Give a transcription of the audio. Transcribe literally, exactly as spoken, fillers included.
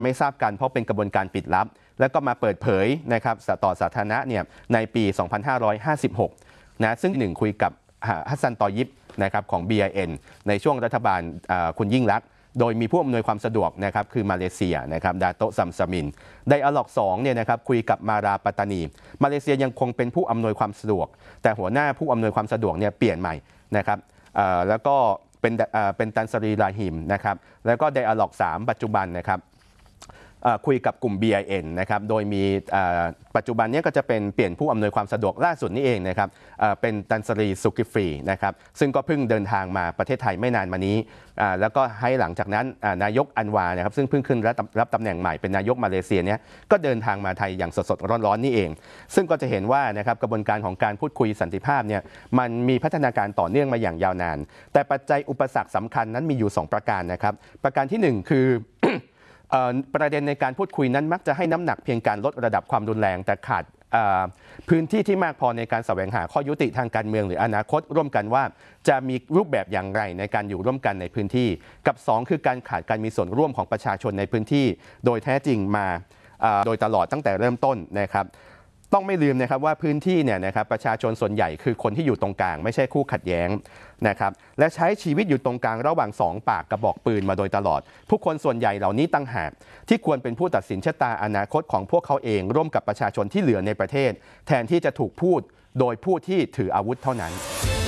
ไม่ทราบกันเพราะเป็นกระบวนการปิดลับแล้วก็มาเปิดเผยนะครับต่อสาธารณะเนี่ยในปี สองพันห้าร้อยห้าสิบหก นะซึ่งหนึ่งคุยกับฮัสซันตอยิบนะครับของ บี ไอ เอ็น ในช่วงรัฐบาลคุณยิ่งลักษณ์โดยมีผู้อำนวยความสะดวกนะครับคือมาเลเซียนะครับดาโตะซัมซามินไดอะล็อกสองเนี่ยนะครับคุยกับมาราปัตตานีมาเลเซียยังคงเป็นผู้อำนวยความสะดวกแต่หัวหน้าผู้อำนวยความสะดวกเนี่ยเปลี่ยนใหม่นะครับแล้วก็เป็นเป็นตันซารีราฮิมนะครับแล้วก็ไดอะล็อกสามปัจจุบันนะครับคุยกับกลุ่ม บี ไอ เอ็น นะครับโดยมีปัจจุบันนี้ก็จะเป็นเปลี่ยนผู้อำนวยความสะดวกล่าสุดนี้เองนะครับเป็นตันซารีสุกิฟรีนะครับซึ่งก็เพิ่งเดินทางมาประเทศไทยไม่นานมานี้แล้วก็ให้หลังจากนั้นนายกอันวานะครับซึ่งเพิ่งขึ้นรับตำแหน่งใหม่เป็นนายกมาเลเซียเนี่ยก็เดินทางมาไทยอย่างสดๆร้อนๆนี่เองซึ่งก็จะเห็นว่านะครับกระบวนการของการพูดคุยสันติภาพเนี่ยมันมีพัฒนาการต่อเนื่องมาอย่างยาวนานแต่ปัจจัยอุปสรรคสำคัญนั้นมีอยู่สองประการนะครับประการที่หนึ่งคือประเด็นในการพูดคุยนั้นมักจะให้น้ำหนักเพียงการลดระดับความรุนแรงแต่ขาดพื้นที่ที่มากพอในการแสวงหาข้อยุติทางการเมืองหรืออนาคตร่วมกันว่าจะมีรูปแบบอย่างไรในการอยู่ร่วมกันในพื้นที่กับสองคือการขาดการมีส่วนร่วมของประชาชนในพื้นที่โดยแท้จริงมาโดยตลอดตั้งแต่เริ่มต้นนะครับต้องไม่ลืมนะครับว่าพื้นที่เนี่ยนะครับประชาชนส่วนใหญ่คือคนที่อยู่ตรงกลางไม่ใช่คู่ขัดแย้งนะครับและใช้ชีวิตอยู่ตรงกลางระหว่างสองปากกระบอกปืนมาโดยตลอดผู้คนส่วนใหญ่เหล่านี้ตั้งหากที่ควรเป็นผู้ตัดสินชะตาอนาคตของพวกเขาเองร่วมกับประชาชนที่เหลือในประเทศแทนที่จะถูกพูดโดยผู้ที่ถืออาวุธเท่านั้น